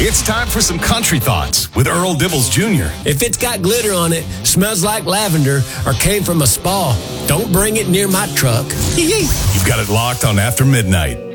It's time for some country thoughts with Earl Dibbles Jr. If it's got glitter on it, smells like lavender, or came from a spa, don't bring it near my truck. You've got it locked on After Midnight.